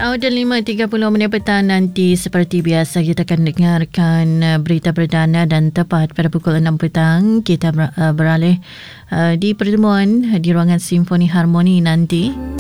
Dan 5.30 petang nanti seperti biasa kita akan dengarkan berita perdana dan tepat pada pukul 6 petang kita beralih di pertemuan di ruangan Simfoni Harmoni nanti.